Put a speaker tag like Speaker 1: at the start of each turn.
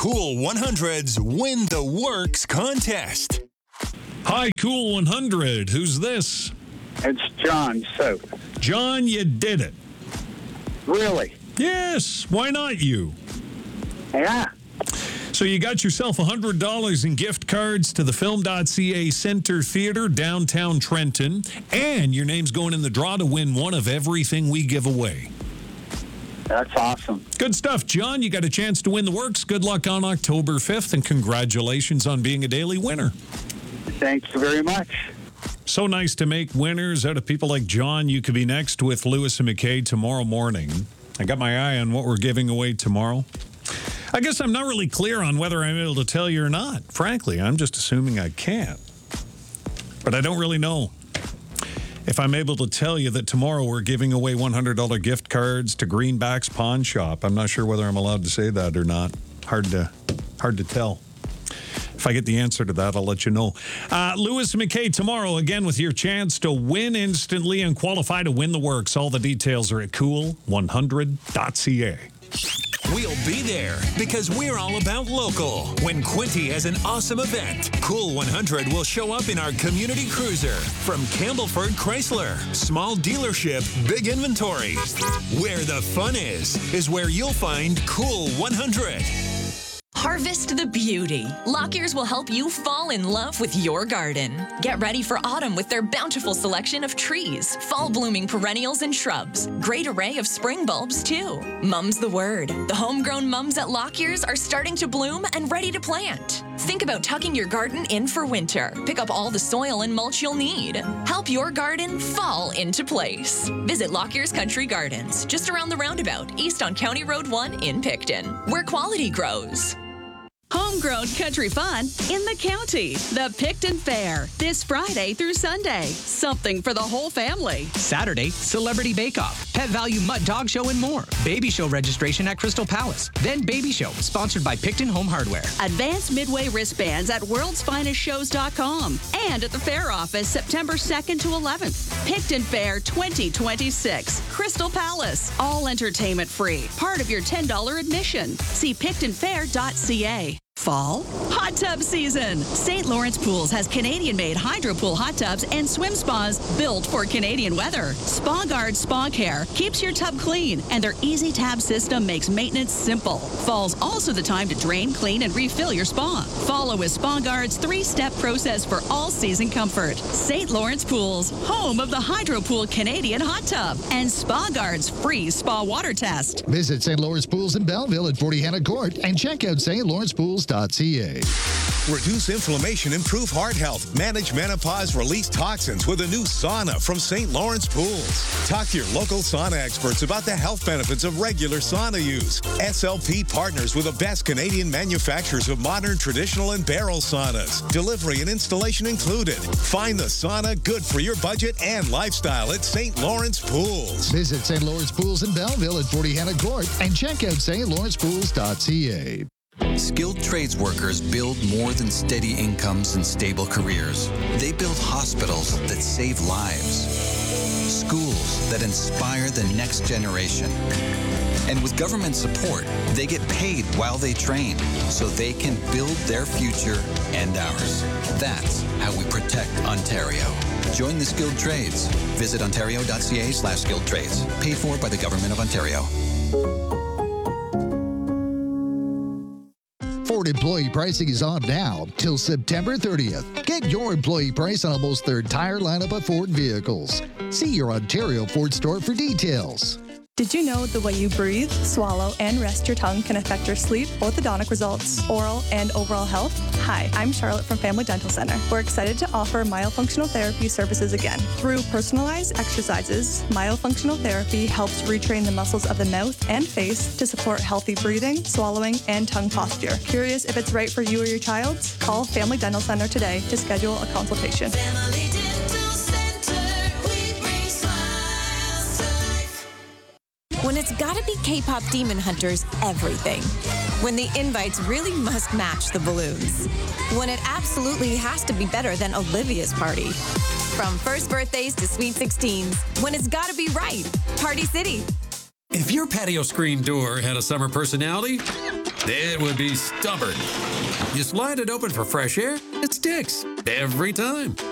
Speaker 1: Cool 100's Win the Works contest.
Speaker 2: Hi, Cool 100. Who's this?
Speaker 3: It's John South.
Speaker 2: John, you did it.
Speaker 3: Really?
Speaker 2: Yes. Why not you?
Speaker 3: Yeah.
Speaker 2: So you got yourself $100 in gift cards to the Film.ca Center Theater, downtown Trenton, and your name's going in the draw to win one of everything we give away.
Speaker 3: That's awesome.
Speaker 2: Good stuff, John. You got a chance to win the works. Good luck on October 5th, and congratulations on being a daily winner.
Speaker 3: Thank you very much.
Speaker 2: So nice to make winners out of people like John. You could be next with Lewis and McKay tomorrow morning. I got my eye on what we're giving away tomorrow. I guess I'm not really clear on whether I'm able to tell you or not. Frankly, I'm just assuming I can't. But I don't really know if I'm able to tell you that tomorrow we're giving away $100 gift cards to Greenback's Pawn Shop. I'm not sure whether I'm allowed to say that or not. Hard to tell. If I get the answer to that, I'll let you know. Lewis and McKay tomorrow, again, with your chance to win instantly and qualify to win the works. All the details are at cool100.ca.
Speaker 1: We'll be there because we're all about local. When Quinty has an awesome event, Cool 100 will show up in our community cruiser. From Campbellford Chrysler, small dealership, big inventory. Where the fun is where you'll find Cool 100.
Speaker 4: Harvest the beauty. Lockyear's will help you fall in love with your garden. Get ready for autumn with their bountiful selection of trees, fall-blooming perennials and shrubs. Great array of spring bulbs, too. Mum's the word. The homegrown mums at Lockyear's are starting to bloom and ready to plant. Think about tucking your garden in for winter. Pick up all the soil and mulch you'll need. Help your garden fall into place. Visit Lockyear's Country Gardens, just around the roundabout, east on County Road 1 in Picton, where quality grows.
Speaker 5: Homegrown country fun in the county. The Picton Fair, this Friday through Sunday. Something for the whole family.
Speaker 6: Saturday, Celebrity Bake Off, Pet Value Mutt Dog Show and more. Baby Show registration at Crystal Palace. Then Baby Show, sponsored by Picton Home Hardware.
Speaker 5: Advanced Midway wristbands at worldsfinestshows.com and at the Fair Office September 2nd to 11th. Picton Fair 2026, Crystal Palace. All entertainment free. Part of your $10 admission. See pictonfair.ca. Fall hot tub season. St. Lawrence Pools has Canadian-made hydro pool hot tubs and swim spas built for Canadian weather. Spa Guard Spa Care keeps your tub clean, and their easy tab system makes maintenance simple. Fall's also the time to drain, clean, and refill your spa. Follow with Spa Guard's 3-step process for all-season comfort. St. Lawrence Pools, home of the Hydro Pool Canadian hot tub, and Spa Guard's free spa water test.
Speaker 7: Visit St. Lawrence Pools in Belleville at 40 Hannah Court and check out stlawrencepools.ca.
Speaker 1: Reduce inflammation, improve heart health, manage menopause, release toxins with a new sauna from St. Lawrence Pools. Talk to your local sauna experts about the health benefits of regular sauna use. SLP partners with the best Canadian manufacturers of modern, traditional, and barrel saunas. Delivery and installation included. Find the sauna good for your budget and lifestyle at St. Lawrence Pools.
Speaker 7: Visit St. Lawrence Pools in Belleville at 40 Hannah Court and check out stlawrencepools.ca.
Speaker 8: Skilled trades workers build more than steady incomes and stable careers. They build hospitals that save lives, schools that inspire the next generation. And with government support, they get paid while they train so they can build their future and ours. That's how we protect Ontario. Join the skilled trades. Visit ontario.ca/skilled trades. Paid for by the Government of Ontario.
Speaker 7: Ford employee pricing is on now till September 30th. Get your employee price on almost their entire lineup of Ford vehicles. See your Ontario Ford store for details.
Speaker 9: Did you know the way you breathe, swallow, and rest your tongue can affect your sleep, orthodontic results, oral, and overall health? Hi, I'm Charlotte from Family Dental Center. We're excited to offer myofunctional therapy services again. Through personalized exercises, myofunctional therapy helps retrain the muscles of the mouth and face to support healthy breathing, swallowing, and tongue posture. Curious if it's right for you or your child? Call Family Dental Center today to schedule a consultation.
Speaker 10: Family Dental Center, we bring smiles to life.
Speaker 11: When it's gotta be K-pop Demon Hunters, everything. When the invites really must match the balloons. When it absolutely has to be better than Olivia's party. From first birthdays to sweet 16s, when it's gotta be right, Party City.
Speaker 12: If your patio screen door had a summer personality, It would be stubborn. You slide it open for fresh air, it sticks every time.